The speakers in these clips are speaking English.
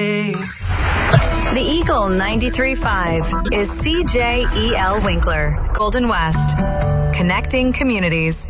day. The Eagle 93.5 is CJEL Winkler, Golden West, connecting communities.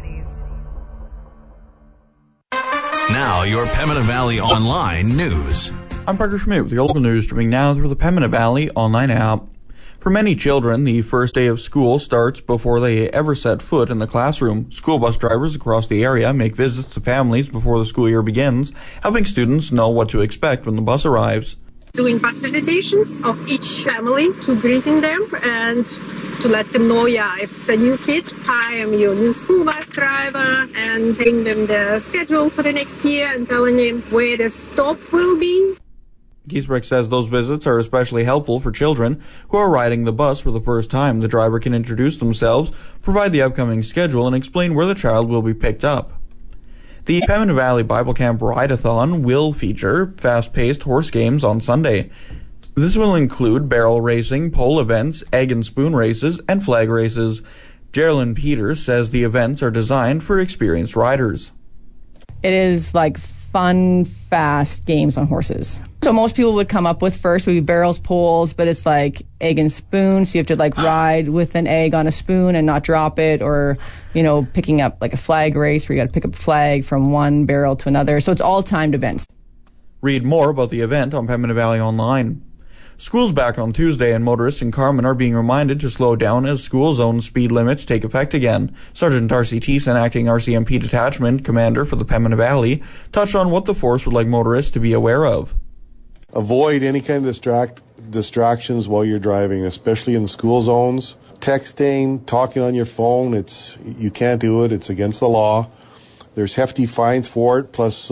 Now, your Pembina Valley Online news. I'm Parker Schmidt with your local news, streaming now through the Pembina Valley Online app. For many children, the first day of school starts before they ever set foot in the classroom. School bus drivers across the area make visits to families before the school year begins, helping students know what to expect when the bus arrives. Doing bus visitations of each family to greeting them and to let them know, if it's a new kid, hi, I'm your new school bus driver, and telling them the schedule for the next year and telling them where the stop will be. Giesbrecht says those visits are especially helpful for children who are riding the bus for the first time. The driver can introduce themselves, provide the upcoming schedule, and explain where the child will be picked up. The Pembina Valley Bible Camp Ride-a-thon will feature fast-paced horse games on Sunday. This will include barrel racing, pole events, egg and spoon races, and flag races. Geraldine Peters says the events are designed for experienced riders. It is like fun, fast games on horses. So most people would come up with first would be barrels, poles, but it's like egg and spoon. So you have to ride with an egg on a spoon and not drop it, or, picking up like a flag race where you got to pick up a flag from one barrel to another. So it's all timed events. Read more about the event on Pembina Valley Online. School's back on Tuesday, and motorists in Carman are being reminded to slow down as school zone speed limits take effect again. Sergeant Darcy Thiessen, acting RCMP Detachment Commander for the Pembina Valley, touched on what the force would like motorists to be aware of. Avoid any kind of distractions while you're driving, especially in school zones. Texting, talking on your phone, you can't do it. It's against the law. There's hefty fines for it. Plus,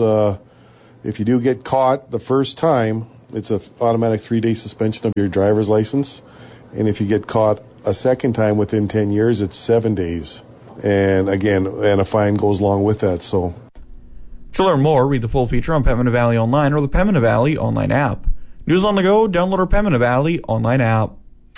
if you do get caught the first time, it's an automatic 3-day suspension of your driver's license. And if you get caught a second time within 10 years, it's 7 days. And again, a fine goes along with that. So, to learn more, read the full feature on Pembina Valley Online or the Pembina Valley Online app. News on the go, download our Pembina Valley Online app.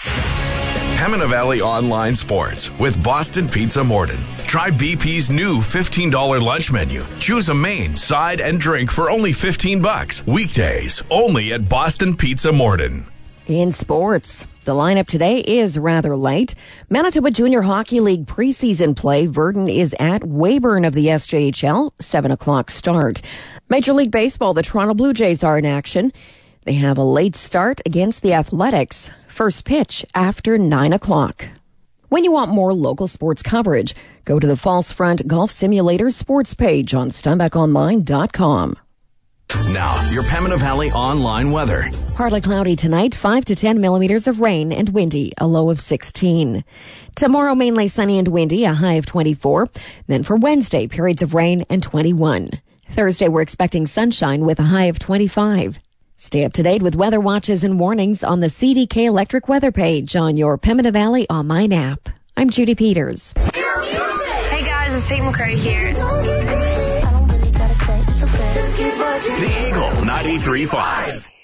Pembina Valley Online Sports with Boston Pizza Morden. Try BP's new $15 lunch menu. Choose a main, side, and drink for only $15. Weekdays, only at Boston Pizza Morden. In sports, the lineup today is rather light. Manitoba Junior Hockey League preseason play. Verdon is at Weyburn of the SJHL, 7 o'clock start. Major League Baseball, the Toronto Blue Jays are in action. They have a late start against the Athletics. First pitch after 9 o'clock. When you want more local sports coverage, go to the False Front Golf Simulator sports page on SteinbeckOnline.com. Now, your Pembina Valley Online weather. Partly cloudy tonight, 5 to 10 millimeters of rain and windy, a low of 16. Tomorrow, mainly sunny and windy, a high of 24. Then for Wednesday, periods of rain and 21. Thursday, we're expecting sunshine with a high of 25. Stay up to date with weather watches and warnings on the CDK Electric weather page on your Pembina Valley Online app. I'm Judy Peters. Hey guys, it's Tate McRae here. The Eagle 93.5.